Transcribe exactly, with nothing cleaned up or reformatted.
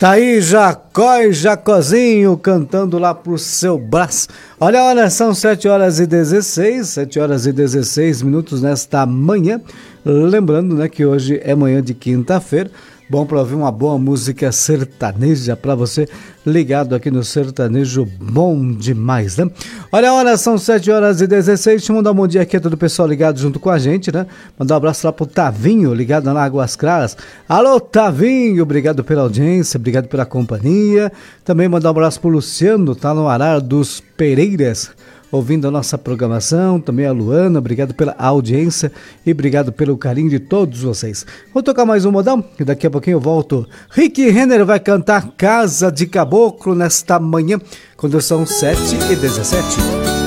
Tá aí Jacó e Jacozinho cantando lá pro seu braço. Olha a hora, são sete horas e dezesseis, sete horas e dezesseis minutos nesta manhã. Lembrando, né, que hoje é manhã de quinta-feira. Bom para ouvir uma boa música sertaneja para você ligado aqui no Sertanejo Bom Demais, né? Olha a hora, são sete horas e dezesseis. Deixa eu mandar um bom dia aqui a todo o pessoal ligado junto com a gente, né? Mandar um abraço lá pro Tavinho, ligado na Águas Claras. Alô, Tavinho, obrigado pela audiência, obrigado pela companhia. Também mandar um abraço pro Luciano, tá no Arar dos Pereiras, ouvindo a nossa programação, também a Luana, obrigado pela audiência e obrigado pelo carinho de todos vocês. Vou tocar mais um modão e daqui a pouquinho eu volto. Rick Renner vai cantar Casa de Caboclo nesta manhã, quando são sete e dezessete.